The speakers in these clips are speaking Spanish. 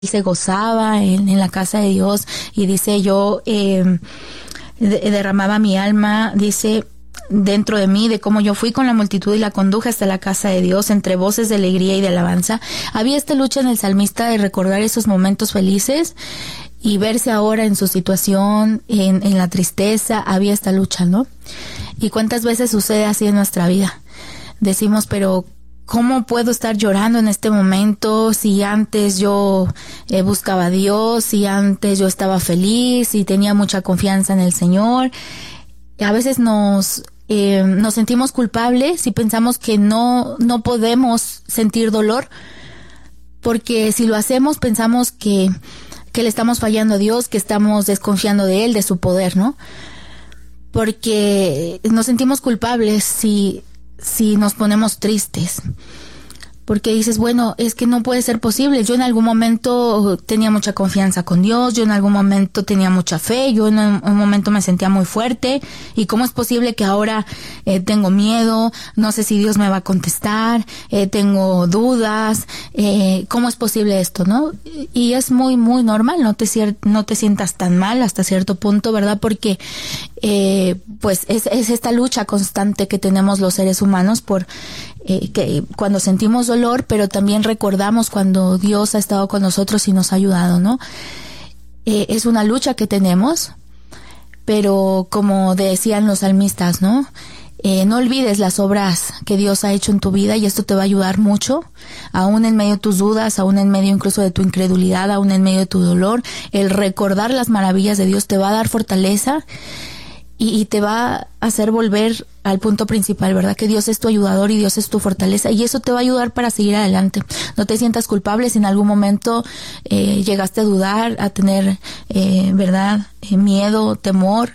se gozaba en la casa de Dios, y dice, yo derramaba mi alma, dice, dentro de mí, de cómo yo fui con la multitud y la conduje hasta la casa de Dios, entre voces de alegría y de alabanza. Había esta lucha en el salmista de recordar esos momentos felices y verse ahora en su situación, en la tristeza. Había esta lucha, ¿no? Y cuántas veces sucede así en nuestra vida. Decimos, pero ¿cómo puedo estar llorando en este momento si antes yo buscaba a Dios, si antes yo estaba feliz, si tenía mucha confianza en el Señor? A veces nos sentimos culpables y pensamos que no podemos sentir dolor, porque si lo hacemos pensamos que le estamos fallando a Dios, que estamos desconfiando de Él, de su poder, ¿no? Porque nos sentimos culpables si nos ponemos tristes, porque dices, bueno, es que no puede ser posible. Yo en algún momento tenía mucha confianza con Dios, yo en algún momento tenía mucha fe, yo en un momento me sentía muy fuerte, y cómo es posible que ahora tengo miedo, no sé si Dios me va a contestar, tengo dudas, ¿cómo es posible esto, no? Y es muy, muy normal, no te sientas tan mal hasta cierto punto, ¿verdad? Porque pues es esta lucha constante que tenemos los seres humanos por que cuando sentimos dolor, pero también recordamos cuando Dios ha estado con nosotros y nos ha ayudado, ¿no? Es una lucha que tenemos, pero como decían los salmistas, ¿no? No olvides las obras que Dios ha hecho en tu vida, y esto te va a ayudar mucho, aún en medio de tus dudas, aún en medio incluso de tu incredulidad, aún en medio de tu dolor. El recordar las maravillas de Dios te va a dar fortaleza y te va a hacer volver al punto principal, ¿verdad? Que Dios es tu ayudador y Dios es tu fortaleza, y eso te va a ayudar para seguir adelante. No te sientas culpable si en algún momento llegaste a dudar, a tener, ¿verdad? Miedo, temor.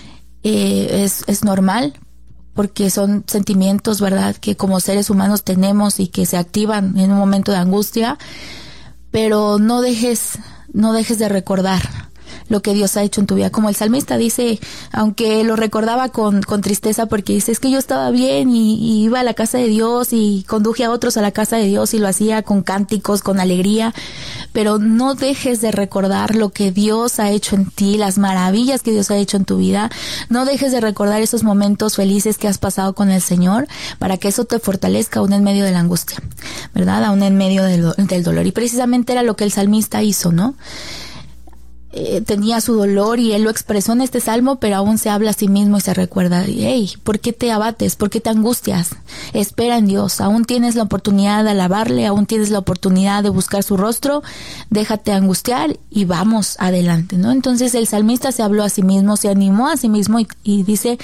Es normal, porque son sentimientos, ¿verdad?, que como seres humanos tenemos y que se activan en un momento de angustia, pero no dejes de recordar lo que Dios ha hecho en tu vida. Como el salmista dice, aunque lo recordaba con tristeza, porque dice, es que yo estaba bien y iba a la casa de Dios y conduje a otros a la casa de Dios y lo hacía con cánticos, con alegría, pero no dejes de recordar lo que Dios ha hecho en ti, las maravillas que Dios ha hecho en tu vida. No dejes de recordar esos momentos felices que has pasado con el Señor, para que eso te fortalezca aún en medio de la angustia, ¿verdad? Aún en medio del dolor. Y precisamente era lo que el salmista hizo, ¿no? Tenía su dolor y él lo expresó en este salmo, pero aún se habla a sí mismo y se recuerda, hey, ¿por qué te abates? ¿Por qué te angustias? Espera en Dios, aún tienes la oportunidad de alabarle, aún tienes la oportunidad de buscar su rostro, déjate angustiar y vamos adelante, ¿no? Entonces el salmista se habló a sí mismo, se animó a sí mismo y dice,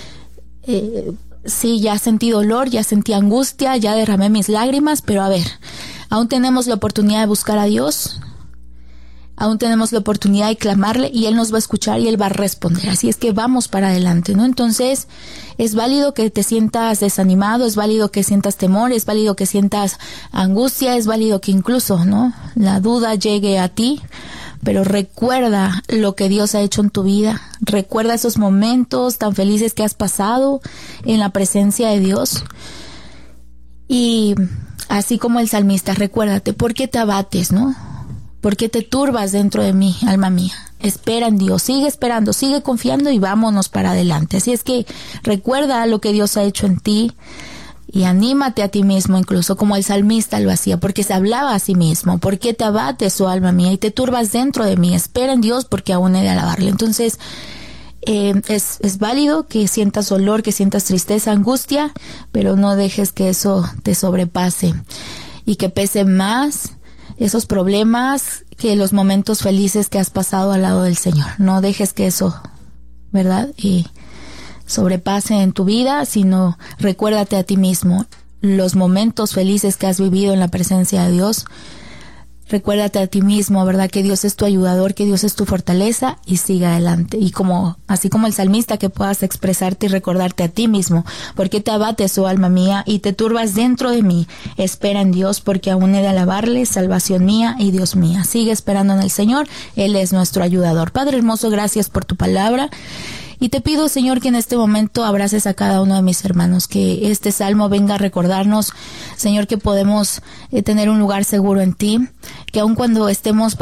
sí, ya sentí dolor, ya sentí angustia, ya derramé mis lágrimas, pero a ver, aún tenemos la oportunidad de buscar a Dios, aún tenemos la oportunidad de clamarle y Él nos va a escuchar y Él va a responder. Así es que vamos para adelante, ¿no? Entonces, es válido que te sientas desanimado, es válido que sientas temor, es válido que sientas angustia, es válido que incluso, ¿no?, la duda llegue a ti, pero recuerda lo que Dios ha hecho en tu vida. Recuerda esos momentos tan felices que has pasado en la presencia de Dios. Y así como el salmista, recuérdate, ¿por qué te abates, no? ¿Por qué te turbas dentro de mí, alma mía? Espera en Dios, sigue esperando, sigue confiando y vámonos para adelante. Así es que recuerda lo que Dios ha hecho en ti y anímate a ti mismo, incluso como el salmista lo hacía, porque se hablaba a sí mismo. ¿Por qué te abates, oh alma mía, y te turbas dentro de mí? Espera en Dios, porque aún he de alabarle. Entonces, es válido que sientas dolor, que sientas tristeza, angustia, pero no dejes que eso te sobrepase y que pese más esos problemas que los momentos felices que has pasado al lado del Señor. No dejes que eso, ¿verdad?, y sobrepase en tu vida, sino recuérdate a ti mismo los momentos felices que has vivido en la presencia de Dios. Recuérdate a ti mismo, ¿verdad?, que Dios es tu ayudador, que Dios es tu fortaleza, y sigue adelante. Y así como el salmista, que puedas expresarte y recordarte a ti mismo. ¿Por qué te abates, oh alma mía, y te turbas dentro de mí? Espera en Dios, porque aún he de alabarle, salvación mía y Dios mía. Sigue esperando en el Señor, Él es nuestro ayudador. Padre hermoso, gracias por tu palabra. Y te pido, Señor, que en este momento abraces a cada uno de mis hermanos, que este salmo venga a recordarnos, Señor, que podemos tener un lugar seguro en ti, que aun cuando estemos